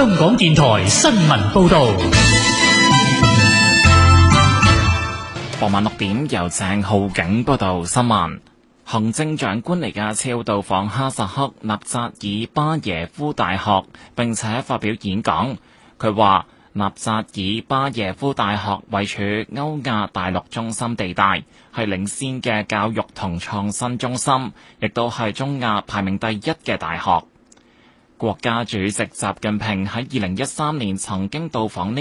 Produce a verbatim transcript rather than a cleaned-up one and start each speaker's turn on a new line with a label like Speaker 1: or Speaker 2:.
Speaker 1: 香港電台新聞報道。
Speaker 2: 傍晚六點，由鄭浩景報道新聞。行政長官李家超到訪哈薩克納扎爾巴耶夫大學，並且發表演講。佢話納扎爾巴耶夫大學位處歐亞大陸中心地帶，係領先嘅教育同創新中心，亦都係中亞排名第一嘅大學。國家主席習近平喺二零一三年曾經到訪呢